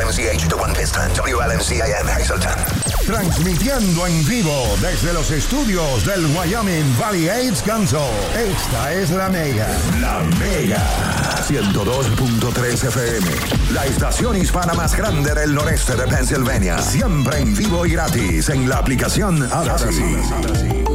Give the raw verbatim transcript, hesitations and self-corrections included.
M C H The One Piston, W L M C A M Hazleton. Transmitiendo en vivo desde los estudios del Wyoming Valley Aids Council. Esta es La Mega. La Mega. ciento dos punto tres F M. La estación hispana más grande del noreste de Pennsylvania. Siempre en vivo y gratis en la aplicación Odyssey.